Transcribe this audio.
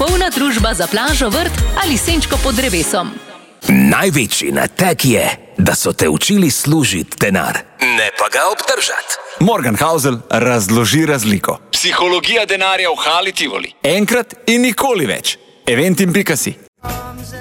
popolna družba za plažo, vrt ali senčko pod drevesom. Največji nateg je, da so te učili služiti denar, ne pa ga obdržati. Morgan Housel razloži razliko. Psihologija denarja v Hali Tivoli. Enkrat in nikoli več. Eventim.si